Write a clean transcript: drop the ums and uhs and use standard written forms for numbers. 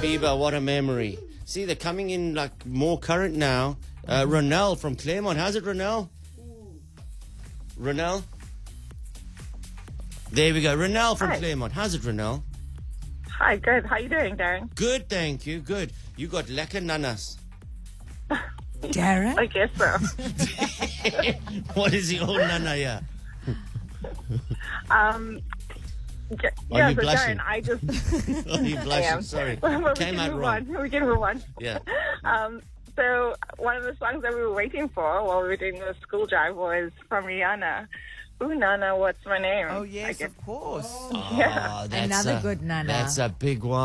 Bieber, what a memory. See, they're coming in like more current now. Ronell from Claremont. How's it, Ronell? Ronell? There we go. Ronell from Claremont. How's it, Ronell? Hi, good. How you doing, Darren? Good, thank you. Good. You got lekker nanas. Darren? I guess so. What is the old nana here? Yeah, you so blushing? Darren, I just... Oh, you I blushing. am. Sorry. we Came can out move wrong. on. We can move on. Yeah. So one of the songs that we were waiting for while we were doing the school drive was from Rihanna. Ooh, Nana, what's my name? Oh, yes, of course. Oh, Yeah. that's Another good nana. That's a big one.